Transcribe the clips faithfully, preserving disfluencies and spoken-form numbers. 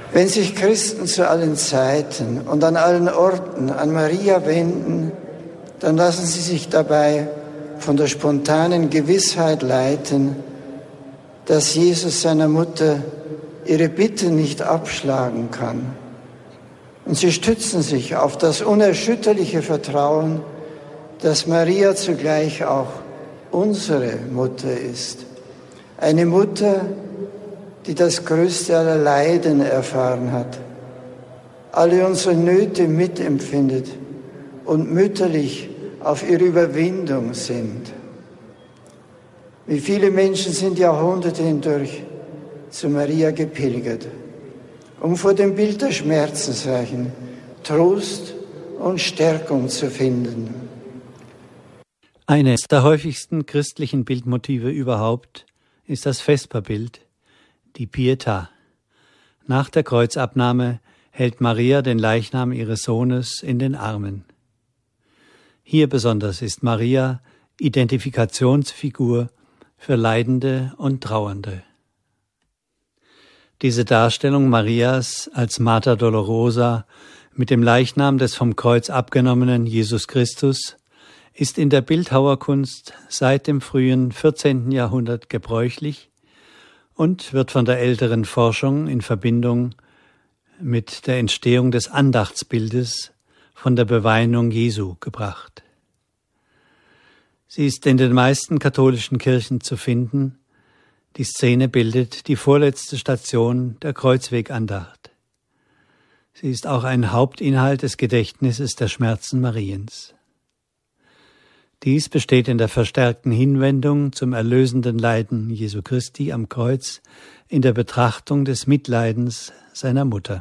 Wenn sich Christen zu allen Zeiten und an allen Orten an Maria wenden, dann lassen sie sich dabei von der spontanen Gewissheit leiten, dass Jesus seiner Mutter ihre Bitte nicht abschlagen kann. Und sie stützen sich auf das unerschütterliche Vertrauen, dass Maria zugleich auch unsere Mutter ist. Eine Mutter, die das größte aller Leiden erfahren hat, alle unsere Nöte mitempfindet und mütterlich auf ihre Überwindung sinnt. Wie viele Menschen sind Jahrhunderte hindurch zu Maria gepilgert, um vor dem Bild der Schmerzensreichen Trost und Stärkung zu finden. Eines der häufigsten christlichen Bildmotive überhaupt ist das Vesperbild, die Pietà. Nach der Kreuzabnahme hält Maria den Leichnam ihres Sohnes in den Armen. Hier besonders ist Maria Identifikationsfigur für Leidende und Trauernde. Diese Darstellung Marias als Mater Dolorosa mit dem Leichnam des vom Kreuz abgenommenen Jesus Christus ist in der Bildhauerkunst seit dem frühen vierzehnten Jahrhundert gebräuchlich und wird von der älteren Forschung in Verbindung mit der Entstehung des Andachtsbildes von der Beweinung Jesu gebracht. Sie ist in den meisten katholischen Kirchen zu finden. Die Szene bildet die vorletzte Station der Kreuzwegandacht. Sie ist auch ein Hauptinhalt des Gedächtnisses der Schmerzen Mariens. Dies besteht in der verstärkten Hinwendung zum erlösenden Leiden Jesu Christi am Kreuz in der Betrachtung des Mitleidens seiner Mutter.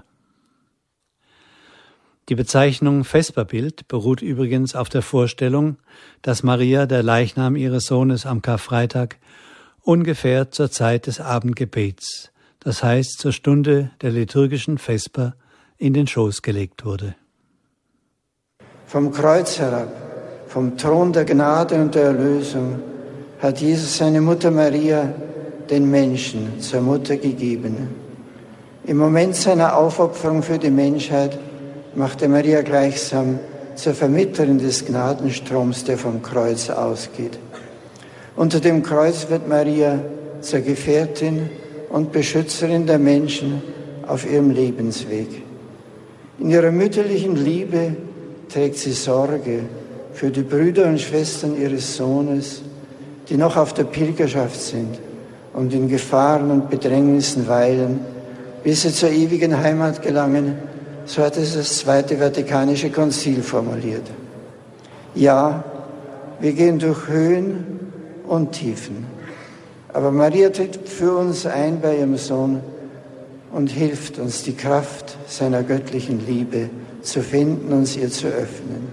Die Bezeichnung Vesperbild beruht übrigens auf der Vorstellung, dass Maria der Leichnam ihres Sohnes am Karfreitag ungefähr zur Zeit des Abendgebets, das heißt zur Stunde der liturgischen Vesper, in den Schoß gelegt wurde. Vom Kreuz herab, vom Thron der Gnade und der Erlösung, hat Jesus seine Mutter Maria den Menschen zur Mutter gegeben. Im Moment seiner Aufopferung für die Menschheit machte Maria gleichsam zur Vermittlerin des Gnadenstroms, der vom Kreuz ausgeht. Unter dem Kreuz wird Maria zur Gefährtin und Beschützerin der Menschen auf ihrem Lebensweg. In ihrer mütterlichen Liebe trägt sie Sorge für die Brüder und Schwestern ihres Sohnes, die noch auf der Pilgerschaft sind und in Gefahren und Bedrängnissen weilen, bis sie zur ewigen Heimat gelangen. So hat es das Zweite Vatikanische Konzil formuliert. Ja, wir gehen durch Höhen und Tiefen, aber Maria tritt für uns ein bei ihrem Sohn und hilft uns, die Kraft seiner göttlichen Liebe zu finden und ihr zu öffnen.